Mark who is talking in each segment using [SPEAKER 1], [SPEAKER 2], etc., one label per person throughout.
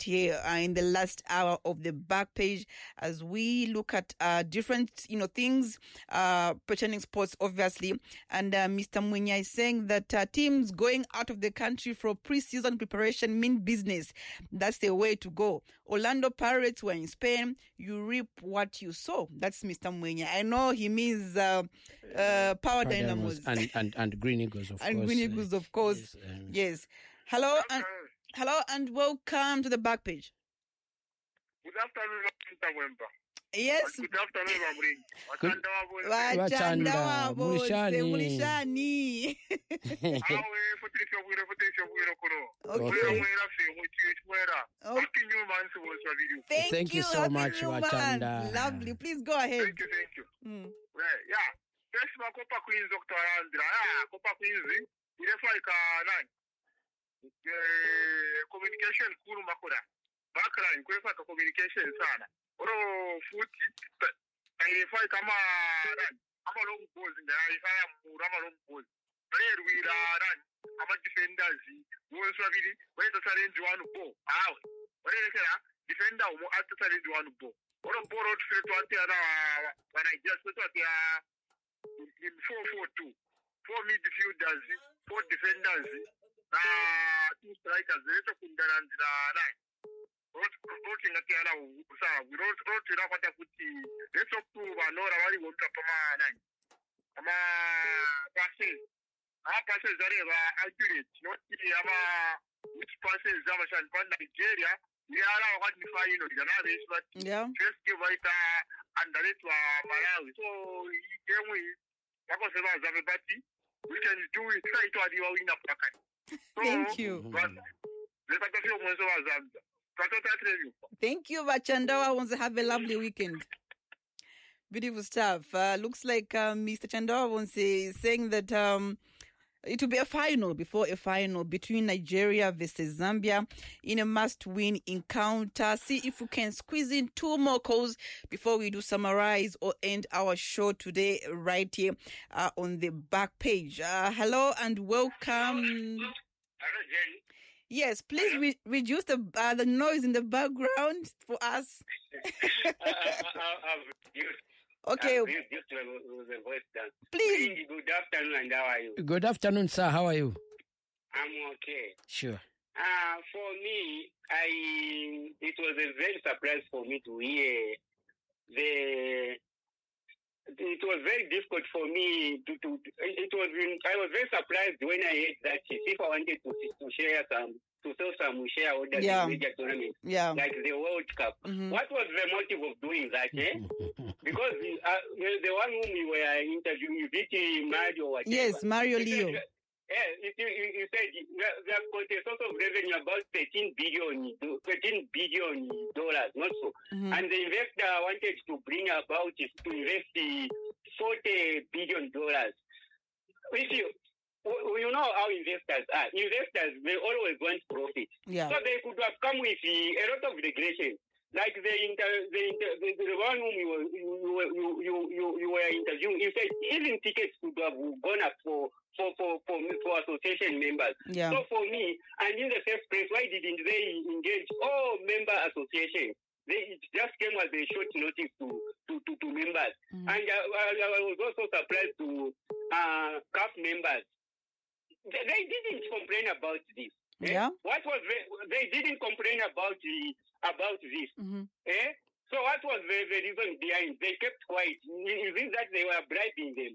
[SPEAKER 1] here in the last hour of the back page as we look at different things pertaining sports, obviously. And Mr. Munya is saying that teams going out of the country for pre-season preparation mean business. That's the way to go. Orlando Pirates were in Spain. You reap what you sow. That's Mr. Munya. I know he means Power Dynamos
[SPEAKER 2] and Green Eagles, of course.
[SPEAKER 1] And Green Eagles, of course. Yes. Hello and welcome to the back page.
[SPEAKER 3] Good afternoon, Mr. Wemba.
[SPEAKER 1] Yes.
[SPEAKER 3] Good afternoon, Mamri.
[SPEAKER 1] Wachanda mulishani.
[SPEAKER 2] Thank you so much, Wachanda.
[SPEAKER 1] Lovely. Please go ahead.
[SPEAKER 3] Thank you. Yeah. First, Copa Queens, Dr. Andra. Copa Queens, communication kuru makura. Backline, kwefa communication sana. Oro futi, airefai kama long balls, airefai murama long balls. Player wira run, ama defenders, wonso abili, weta challenge one ball. Awe. Wale defender umo ata challenge one ball. Oro ball out fit to ati when I just put ati in 4-4-2. 4 midfielders, 4 defenders, 2 strikers. Let's kundana ndira nine. Roti ngatiana usa. We roti rapata kuti. Let's talk to Vanora wali wonka pama nine. Ama passes. Passes are accurate. Not which passes Zamashan from Nigeria. We are what we find in the Navis, but first give it under it to Malawi. So we can do it. Try to win a
[SPEAKER 1] Thank you. Thank you, Chandawa. Wants to have a lovely weekend. Beautiful stuff. Looks like Mr. Chandawa wants saying that it will be a final between Nigeria versus Zambia in a must-win encounter. See if we can squeeze in 2 more calls before we do summarize or end our show today right here on the back page. Hello and welcome.
[SPEAKER 3] Hello, Jenny.
[SPEAKER 1] Yes, please reduce the noise in the background for us. Okay. Please.
[SPEAKER 3] Good afternoon, and how are you?
[SPEAKER 2] Good afternoon, sir. How are you?
[SPEAKER 3] I'm okay.
[SPEAKER 2] Sure.
[SPEAKER 3] For me, it was a very surprise for me to hear it was very difficult for me I was very surprised when I heard that if I wanted to share to sell some shareholders in the major tournament, like the World Cup.
[SPEAKER 1] Mm-hmm.
[SPEAKER 3] What was the motive of doing that? Because the one whom we were interviewing, Vicky Mario, whatever.
[SPEAKER 1] Yes, Mario Leo.
[SPEAKER 3] You said they have got a source of revenue about $13 billion, not so.
[SPEAKER 1] Mm-hmm.
[SPEAKER 3] And the investor wanted to bring about is to invest $40 billion. You know how investors are. Investors, they always want profit.
[SPEAKER 1] Yeah.
[SPEAKER 3] So they could have come with a lot of regression. Like the one whom you were interviewing, in fact, even tickets could have gone up for association members.
[SPEAKER 1] Yeah.
[SPEAKER 3] So for me, and in the first place, why didn't they engage all member associations? It just came as a short notice to members.
[SPEAKER 1] Mm-hmm.
[SPEAKER 3] And I was also surprised to CAF members. They didn't complain about this.
[SPEAKER 1] Yeah.
[SPEAKER 3] They didn't complain about this.
[SPEAKER 1] Mm-hmm.
[SPEAKER 3] So what was the reason behind? They kept quiet. Is it that they were bribing them?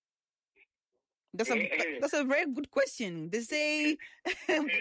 [SPEAKER 1] That's a very good question. They say
[SPEAKER 3] it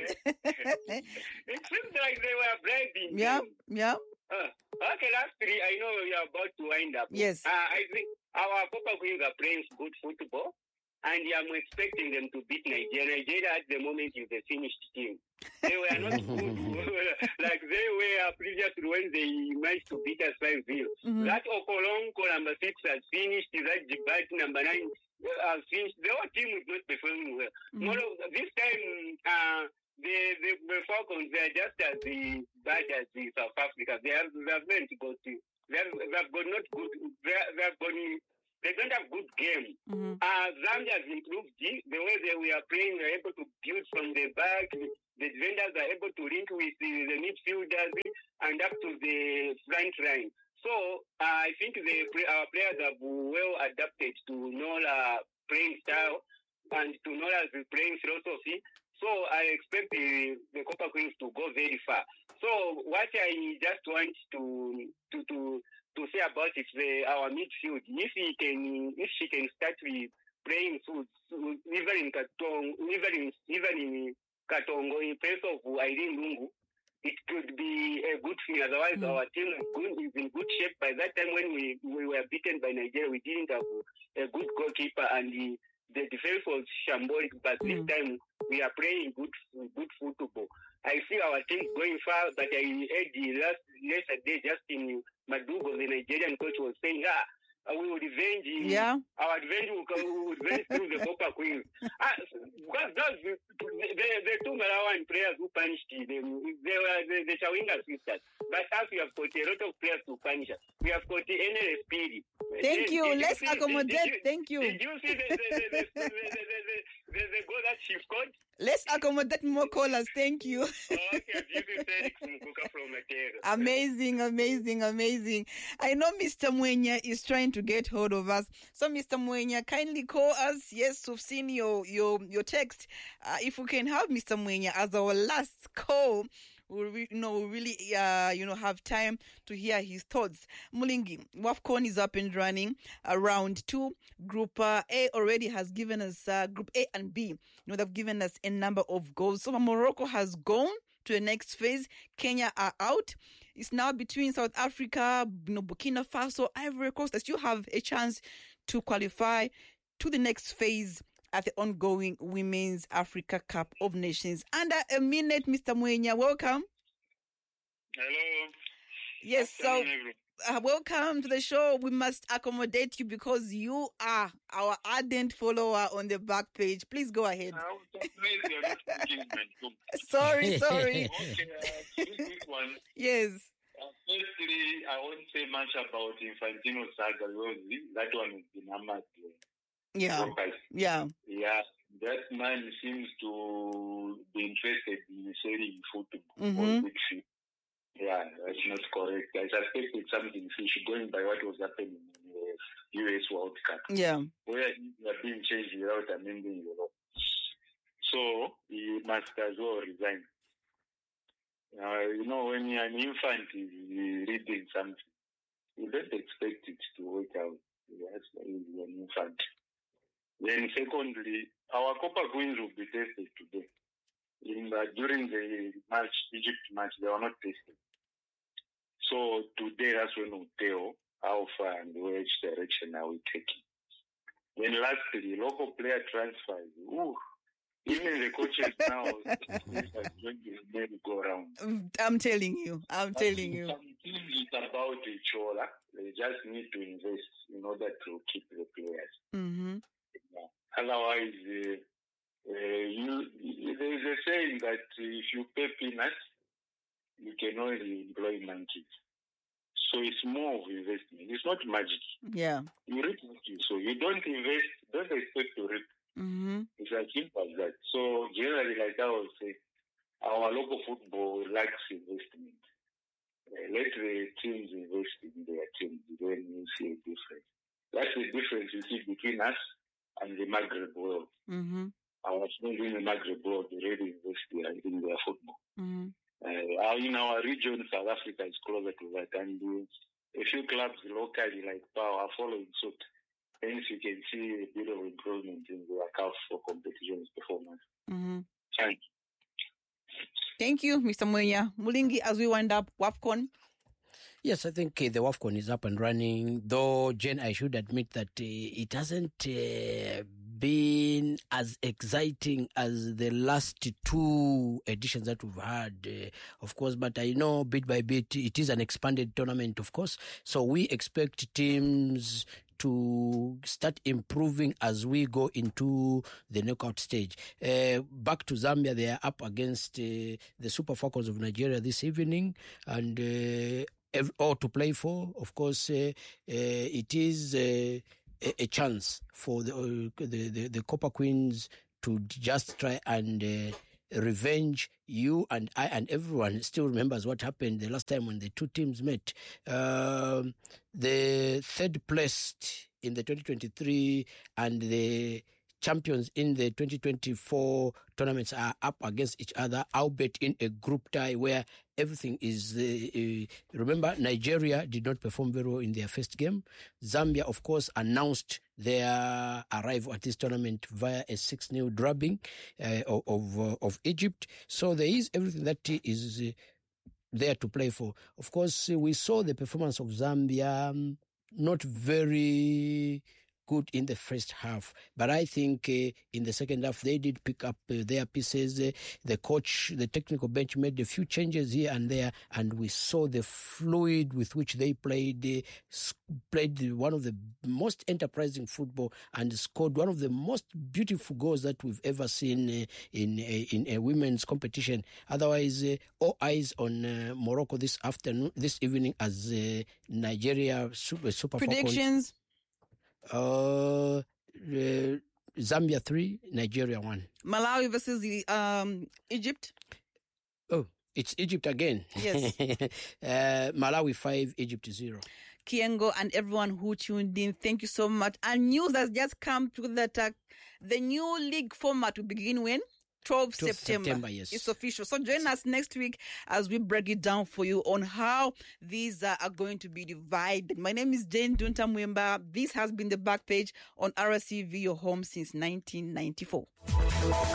[SPEAKER 3] seems like they were bribing them.
[SPEAKER 1] Yeah.
[SPEAKER 3] Okay, lastly, I know we are about to wind up.
[SPEAKER 1] Yes.
[SPEAKER 3] I think our Copa Queens are playing good football. And I'm expecting them to beat Nigeria. Nigeria at the moment is a finished team. They were not good like they were previously when they managed to beat us 5-0.
[SPEAKER 1] Mm-hmm.
[SPEAKER 3] That Okolonko number 6 has finished. That Djibouti number 9 has finished. The whole team is not performing well.
[SPEAKER 1] Mm-hmm.
[SPEAKER 3] This time, the Falcons, they are just as bad as the South Africa. They have not got to. They've got not good. They don't have good game.
[SPEAKER 1] Mm-hmm.
[SPEAKER 3] Zambia has improved the way they were playing. They were able to build from the back.
[SPEAKER 4] the defenders are able to link with the midfielders and up to the front line. So I think our players are well adapted to Nola playing style and to Nola's playing philosophy. So I expect the Copper Queens to go very far. So what I just want to say about it, our midfield, if she can start with playing even in Katongo in place of Irene Lungu, it could be a good thing. Otherwise, our team is in good shape. By that time, when we were beaten by Nigeria, we didn't have a good goalkeeper, and the defense was shambolic. But this time, we are playing good football. I see our team going far, but I heard yesterday, Justin Madugo, the Nigerian coach, was saying, we will revenge. Our revenge will revenge through the Copper Queens. Because the two Malawan players who punished them, they were the Chawinga sisters. But as we have got a lot of players to punish, we have got the NLSPD.
[SPEAKER 1] Thank you. Let's accommodate. Thank you.
[SPEAKER 4] Did you see the goal that she scored?
[SPEAKER 1] Let's accommodate more callers. Thank you. Amazing. I know Mr. Mwenya is trying to get hold of us. So, Mr. Mwenya, kindly call us. Yes, we've seen your text. If we can have Mr. Mwenya as our last call, we'll really have time to hear his thoughts. Mulingi, WAFCON is up and running. Round 2, Group A already has given us Group A and B. They've given us a number of goals. So Morocco has gone to the next phase. Kenya are out. It's now between South Africa, Burkina Faso, Ivory Coast that you have a chance to qualify to the next phase at the ongoing Women's Africa Cup of Nations. Under a minute, Mr. Mwenya, welcome.
[SPEAKER 3] Hello.
[SPEAKER 1] Yes, so welcome to the show. We must accommodate you because you are our ardent follower on the back page. Please go ahead. Sorry.
[SPEAKER 3] Okay, quick one.
[SPEAKER 1] Yes.
[SPEAKER 3] Firstly, I won't say much about Infantino saga because that one is the number.
[SPEAKER 1] Yeah.
[SPEAKER 3] That man seems to be interested in selling football.
[SPEAKER 1] Mm-hmm.
[SPEAKER 3] Yeah, that's not correct. I suspect it's something fishy going by what was happening in the US World Cup.
[SPEAKER 1] Yeah.
[SPEAKER 3] Where they are being changed without amending the law. So he must as well resign. When you're an infant is reading something, you don't expect it to work out. Yes, he's an infant. Then secondly, our Copper Queens will be tested today. During the Egypt match, they were not tested. So today, that's when we'll tell how far and which direction are we taking. Then lastly, local player transfers. Even the coaches now are going to go around.
[SPEAKER 1] I'm telling you.
[SPEAKER 3] It's about the Chola. They just need to invest in order to keep the players.
[SPEAKER 1] Mm-hmm.
[SPEAKER 3] Otherwise, there is a saying that if you pay peanuts, you can only employ monkeys. So it's more of investment. It's not magic.
[SPEAKER 1] Yeah.
[SPEAKER 3] You reap what you sow. You don't invest, don't expect to reap.
[SPEAKER 1] Mm-hmm.
[SPEAKER 3] It's as simple as that. So generally, like I was saying, our local football lacks investment. Let the teams invest in their teams, then you see a difference. That's the difference you see between us and the Maghreb world.
[SPEAKER 1] Mm-hmm.
[SPEAKER 3] Our friends in the Maghreb world already invest in their football.
[SPEAKER 1] Mm-hmm.
[SPEAKER 3] In our region, South Africa is closer to that, and a few clubs locally like PAO are following suit. Hence, you can see a bit of improvement in the CAF for competitions performance.
[SPEAKER 1] Mm-hmm.
[SPEAKER 3] Thank
[SPEAKER 1] you, Mr. Mwenya. Mulingi, as we wind up WAFCON.
[SPEAKER 2] Yes, I think the WAFCON is up and running. Though, Jen, I should admit that it hasn't been as exciting as the last two editions that we've had, of course. But I know bit by bit, it is an expanded tournament, of course. So we expect teams to start improving as we go into the knockout stage. Back to Zambia, they are up against the Super Falcons of Nigeria this evening, and all to play for. Of course, it is a chance for the Copper Queens to just try and revenge. You and I and everyone still remembers what happened the last time when the two teams met. The third placed in the 2023 and the champions in the 2024 tournaments are up against each other, albeit in a group tie where everything is... remember, Nigeria did not perform very well in their first game. Zambia, of course, announced their arrival at this tournament via a 6-0 drubbing of Egypt. So there is everything that is there to play for. Of course, we saw the performance of Zambia not very good in the first half, but I think in the second half they did pick up their pieces. The coach, the technical bench made a few changes here and there, and we saw the fluid with which they played one of the most enterprising football and scored one of the most beautiful goals that we've ever seen in a women's competition. Otherwise, all eyes on Morocco this evening as Nigeria Super
[SPEAKER 1] Predictions.
[SPEAKER 2] Zambia 3, Nigeria 1.
[SPEAKER 1] Malawi versus Egypt.
[SPEAKER 2] Oh, it's Egypt again.
[SPEAKER 1] Yes.
[SPEAKER 2] Malawi 5, Egypt 0.
[SPEAKER 1] Kiengo and everyone who tuned in, thank you so much. And news has just come to that the new league format will begin when? 12 September.
[SPEAKER 2] Yes.
[SPEAKER 1] It's official. So join us next week as we break it down for you on how these are going to be divided. My name is Jane Dunta Mwemba. This has been the Back Page on RCV, your home since 1994.